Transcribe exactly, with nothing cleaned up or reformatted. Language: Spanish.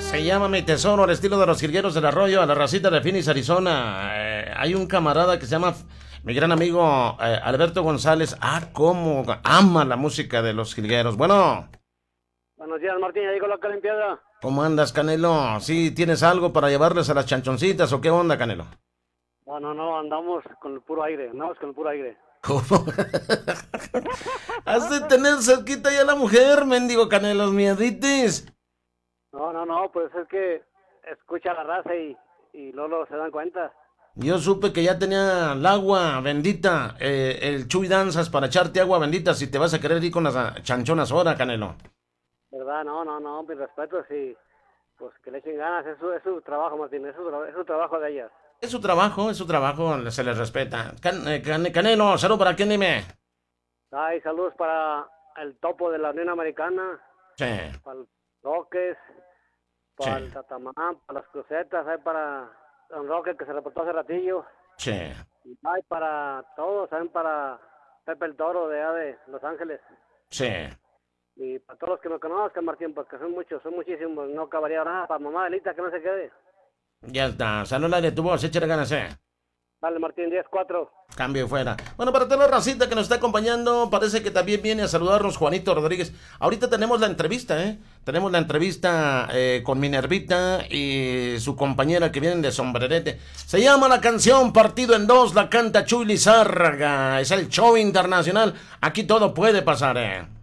Se llama Mi Tesoro, al estilo de los jilgueros del arroyo, a la racita de Phoenix, Arizona. Eh, hay un camarada que se llama, mi gran amigo eh, Alberto González. Ah, cómo ama la música de los jilgueros. Bueno, Buenos días, Martín, ya llegó la Calimpiada. ¿cómo andas, Canelo? ¿Sí tienes algo para llevarles a las chanchoncitas o qué onda, Canelo? No, no, no, andamos con el puro aire, andamos con el puro aire. ¿Cómo? Has de tener cerquita ya la mujer, mendigo Canelo, mieditis. No, no, no, pues es que escucha la raza y, y luego, luego se dan cuenta. Yo supe que ya tenía el agua bendita, eh, el Chuy Danzas para echarte agua bendita si te vas a querer ir con las ah, chanchonas ahora, Canelo. ¿Verdad? No, no, no, mis respetos y pues que le echen ganas, es su, es su trabajo, Martín, es su, tra- es su trabajo de ellas. Es su trabajo, es su trabajo, se les respeta. Can- eh, Can- Canelo, salud para quién, dime. Ay, saludos para el topo de la Unión Americana, Sí, para el Roques, sí, para el Tatamán, para las crucetas, hay para Don Roque que se reportó hace ratillo, sí. y hay para todos, también para Pepe el Toro de allá de Los Ángeles. Sí. Y para todos los que me conozcan, Martín, porque son muchos, son muchísimos, no acabaría nada. Para mamá Delita, que no se quede. Ya está. Salud la de tu voz, échale ganas, eh. Vale, Martín, diez cuatro. Cambio fuera. Bueno, para toda la racita que nos está acompañando, parece que también viene a saludarnos Juanito Rodríguez. Ahorita tenemos la entrevista, ¿eh? Tenemos la entrevista eh, con Minervita y su compañera que vienen de Sombrerete. Se llama la canción Partido en Dos, la canta Chuy Lizárraga. Es el show internacional. Aquí todo puede pasar, ¿eh?